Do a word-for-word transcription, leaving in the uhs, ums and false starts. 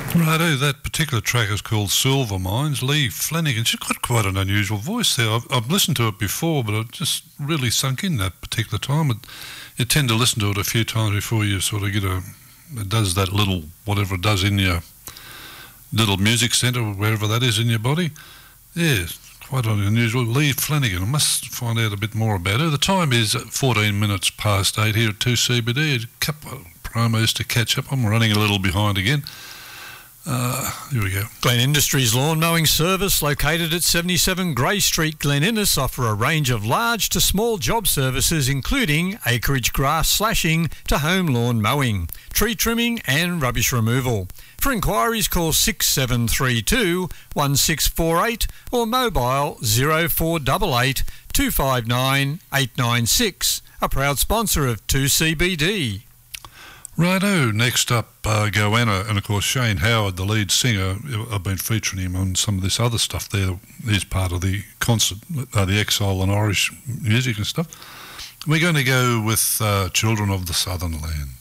Righto, that particular track is called Silver Mines. Lee Flanagan, she's got quite an unusual voice there. I've, I've listened to it before, but it just really sunk in that particular time. It, you tend to listen to it a few times before you sort of get a... It does that little, whatever it does in your little music centre, wherever that is in your body. Yeah, quite an unusual. Lee Flanagan, I must find out a bit more about her. The time is fourteen minutes past eight here at two C B D. A couple of promos to catch up. I'm running a little behind again. Uh, here we go. Glen Industries Lawn Mowing Service, located at seventy-seven Grey Street, Glen Innes, offer a range of large to small job services including acreage grass slashing to home lawn mowing, tree trimming and rubbish removal. For inquiries, call six seven three two, one six four eight or mobile zero four eight eight, two five nine, eight nine six, a proud sponsor of two C B D. Righto, next up, uh, Goanna, and of course Shane Howard, the lead singer. I've been featuring him on some of this other stuff there. He's part of the concert, uh, the Exile and Irish music and stuff. We're going to go with uh, Children of the Southern Land.